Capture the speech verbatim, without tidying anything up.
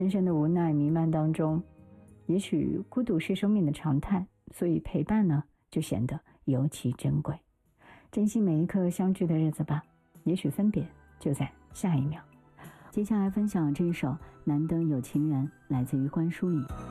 深深的无奈弥漫当中，也许孤独是生命的常态，所以陪伴呢就显得尤其珍贵。珍惜每一刻相聚的日子吧，也许分别就在下一秒。接下来分享这一首《难得有情人》，来自于关淑怡。